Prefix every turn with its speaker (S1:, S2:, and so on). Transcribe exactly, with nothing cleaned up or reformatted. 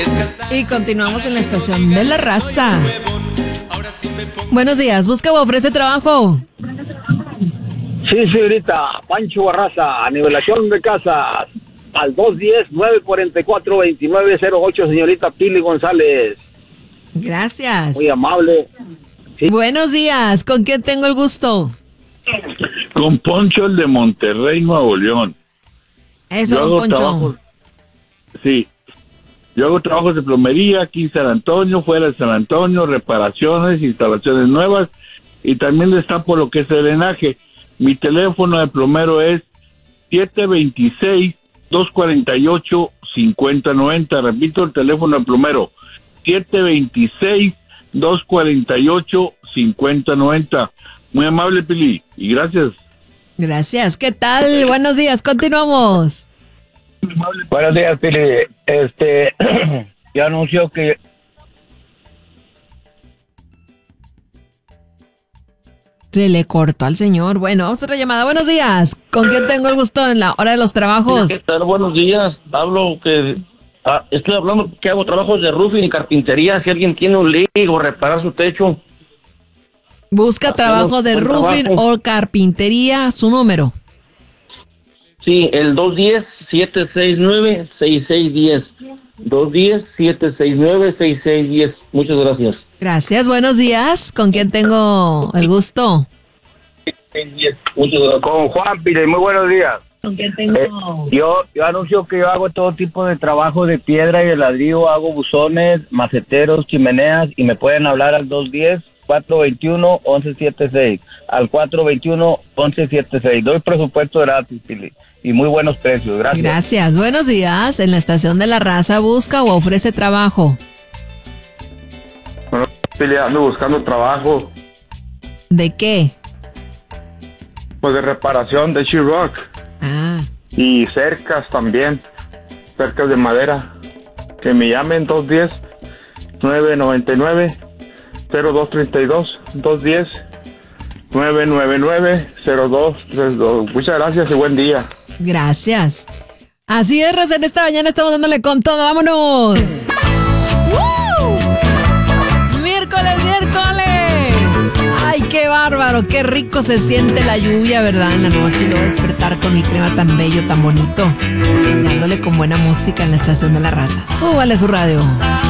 S1: Y continuamos en la estación de la raza. Buenos días, ¿busca o ofrece trabajo?
S2: Sí, señorita, Pancho Barraza, nivelación de casas, al dos uno cero, nueve cuatro cuatro, dos nueve cero ocho, señorita Pili González.
S1: Gracias.
S2: Muy amable.
S1: Sí. Buenos días, ¿con quién tengo el gusto?
S3: Con Poncho, el de Monterrey, Nuevo León.
S1: Eso, don Poncho.
S3: Trabajos, sí, yo hago trabajos de plomería aquí en San Antonio, fuera de San Antonio, reparaciones, instalaciones nuevas, y también destapo lo que es el drenaje. Mi teléfono de plomero es siete dos seis, dos cuatro ocho, cinco cero nueve cero. Repito, el teléfono de plomero siete dos seis, dos cuatro ocho, cinco cero nueve cero. Muy amable, Pili, y gracias.
S1: Gracias, ¿qué tal? Buenos días, continuamos.
S2: Buenos días, Pili. Este, ya anunció que...
S1: Se le cortó al señor. Bueno, otra llamada. Buenos días. ¿Con quién tengo el gusto en la hora de los trabajos?
S4: ¿Qué tal? Buenos días. Hablo que... Ah, estoy hablando que hago trabajos de roofing y carpintería. Si alguien tiene un leak o reparar su techo.
S1: Busca trabajo de roofing trabajo. o carpintería. Su número.
S4: Sí, el dos uno cero, siete seis nueve, seis seis uno cero. dos uno cero, siete seis nueve, seis seis uno cero. Muchas gracias.
S1: Gracias, buenos días. ¿Con quién tengo el gusto?
S2: Con Juan Pires, muy buenos días.
S1: ¿Con quién tengo?
S2: Eh, yo, yo anuncio que yo hago todo tipo de trabajo de piedra y de ladrillo, hago buzones, maceteros, chimeneas, y me pueden hablar al dos uno cero, cuatro dos uno, uno uno siete seis, al cuatro dos uno, uno uno siete seis. Doy presupuesto gratis, Pili, y muy buenos precios. Gracias.
S1: Gracias, buenos días. En la estación de la raza, ¿busca o ofrece trabajo?
S5: Bueno, Pili, ando buscando trabajo.
S1: ¿De qué?
S5: Pues de reparación de sheetrock.
S1: Ah.
S5: Y cercas también, cercas de madera. Que me llamen dos uno cero, nueve nueve nueve, cero dos tres dos, dos uno cero, nueve nueve nueve, cero dos tres dos. Muchas gracias y buen día.
S1: Gracias. Así es, Raza, en esta mañana estamos dándole con todo. ¡Vámonos! ¡Woo! ¡Miércoles, miércoles! ¡Ay, qué bárbaro! ¡Qué rico se siente la lluvia, ¿verdad? En la noche y luego despertar con el clima tan bello, tan bonito. Dándole con buena música en la estación de la raza. Súbale su radio.